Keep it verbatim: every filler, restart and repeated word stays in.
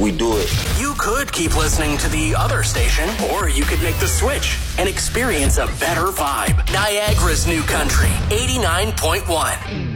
we do it. You could keep listening to the other station, or you could make the switch and experience a better vibe. Niagara's New Country, eighty-nine point one.